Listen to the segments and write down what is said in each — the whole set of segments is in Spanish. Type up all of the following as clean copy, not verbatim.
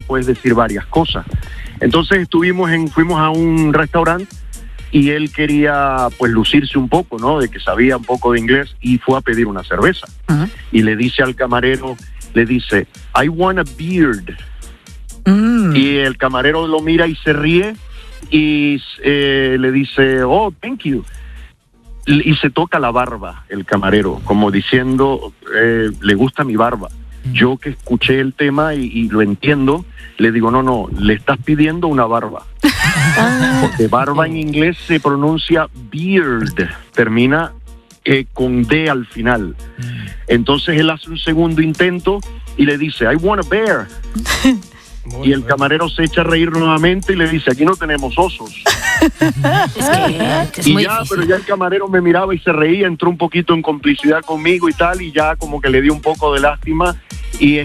puedes decir varias cosas. Entonces fuimos a un restaurante y él quería pues lucirse un poco, ¿no? De que sabía un poco de inglés y fue a pedir una cerveza. Uh-huh. Y le dice al camarero, I want a beard. Y el camarero lo mira y se ríe y le dice, oh, thank you. Y se toca la barba el camarero, como diciendo, le gusta mi barba. Yo que escuché el tema y lo entiendo, le digo, no, le estás pidiendo una barba. Porque barba en inglés se pronuncia beard, termina con D al final. Entonces él hace un segundo intento y le dice, I want a bear. Y el camarero se echa a reír nuevamente y le dice, aquí no tenemos osos. Es muy difícil. Pero ya el camarero me miraba y se reía, entró un poquito en complicidad conmigo y tal, y ya como que le dio un poco de lástima, y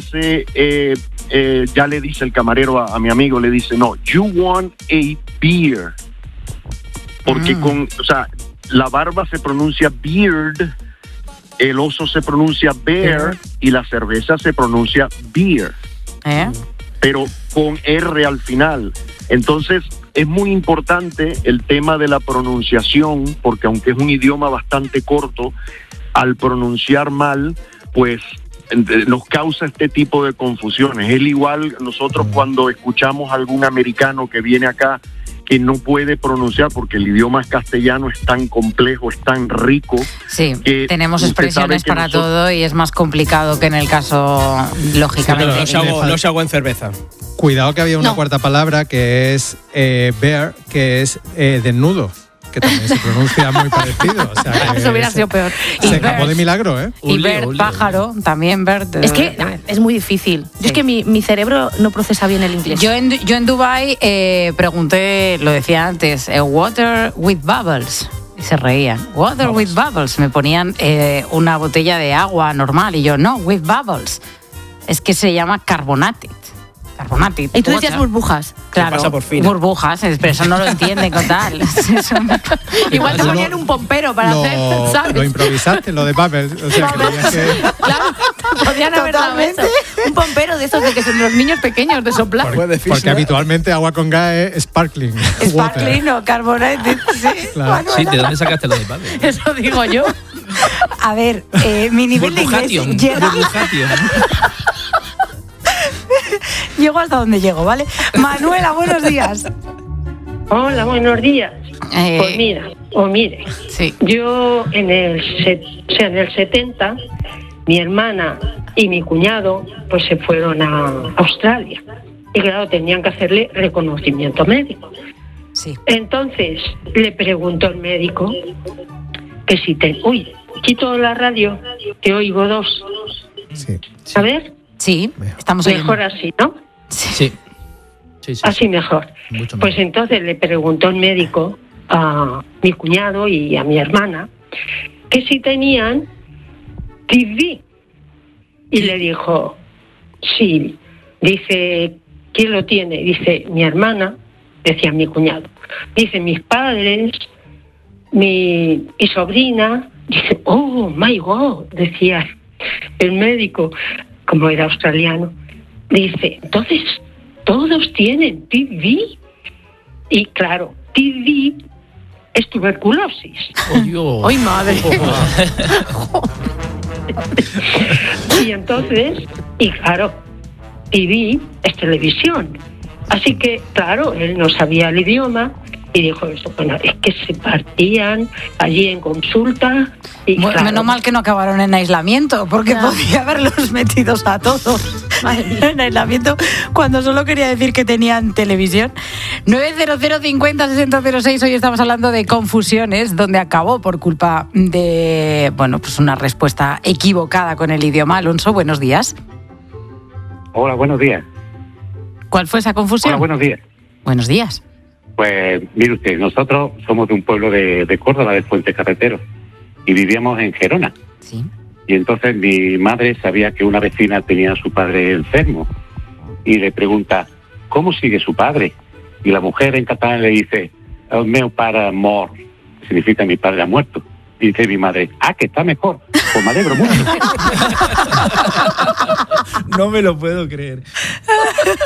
ya le dice el camarero a mi amigo, le dice, no, you want a beer. Porque la barba se pronuncia beard, el oso se pronuncia bear, y la cerveza se pronuncia beer. Pero con R al final. Entonces es muy importante el tema de la pronunciación, porque aunque es un idioma bastante corto, al pronunciar mal, pues nos causa este tipo de confusiones. Es igual nosotros cuando escuchamos a algún americano que viene acá que no puede pronunciar, porque el idioma castellano es tan complejo, es tan rico. Sí, que tenemos expresiones para todo y es más complicado que en el caso, lógicamente. No se hago en cerveza. Cuidado que había una cuarta palabra que es bear, que es desnudo, que también se pronuncia muy parecido. O sea, que eso hubiera sido peor. Se escapó de milagro, ¿eh? Y bird, pájaro, también bird. Es que es muy difícil. Yo es que mi cerebro no procesa bien el inglés. Yo en Dubái pregunté, lo decía antes, water with bubbles. Y se reían. Water with bubbles. Me ponían una botella de agua normal y yo, no, with bubbles. Es que se llama carbonated. Y tú decías burbujas. Claro, pasa por fina. Burbujas, pero eso no lo entienden con tal. Igual te ponían un pompero para hacer, ¿sabes? Lo improvisaste, lo de Bubbles. O sea, que... Claro, podrían haber dado eso. Un pompero de esos de que son los niños pequeños de soplar. Porque habitualmente agua con gas es sparkling. Sparkling o carbonated, sí. Claro. Sí, ¿de dónde sacaste lo de Bubbles? Eso digo yo. A ver, mi nivel de inglés llega... Llego hasta donde llego, ¿vale? Manuela, buenos días. Hola, buenos días. Mire, sí. Yo en el 70, mi hermana y mi cuñado pues se fueron a Australia. Y claro, tenían que hacerle reconocimiento médico. Sí. Entonces le preguntó el médico que si quito la radio, que oigo dos. Sí. A ver. Sí, estamos oyendo. Mejor así, ¿no? Sí. Así mejor. Pues entonces le preguntó el médico a mi cuñado y a mi hermana que si tenían TV. Y le dijo, sí. Dice, ¿quién lo tiene? Dice, mi hermana, decía mi cuñado. Dice, mis padres, mi sobrina. Dice, oh, my God, decía el médico, como era australiano. Dice, entonces, ¿todos tienen TV? Y claro, TV es tuberculosis. ¡Oh, Dios! ¡Ay, madre! Y entonces, claro, TV es televisión. Así que, claro, él no sabía el idioma y dijo eso. Bueno, es que se partían allí en consulta. Y bueno, claro, menos mal que no acabaron en aislamiento, porque podía haberlos metidos a todos en aislamiento cuando solo quería decir que tenían televisión. 900 50 60 06. Hoy estamos hablando de confusiones, donde acabó por culpa de, pues una respuesta equivocada con el idioma. Alonso, buenos días. Hola, buenos días. ¿Cuál fue esa confusión? Hola, buenos días. Buenos días. Pues mire usted, nosotros somos de un pueblo de Córdoba, de Fuente Carretero, y vivíamos en Gerona. Sí. Y entonces mi madre sabía que una vecina tenía a su padre enfermo y le pregunta, ¿cómo sigue su padre? Y la mujer en catalán le dice, el meu pare mort, que significa mi padre ha muerto. Y dice mi madre, que está mejor, pues me alegro mucho. No me lo puedo creer.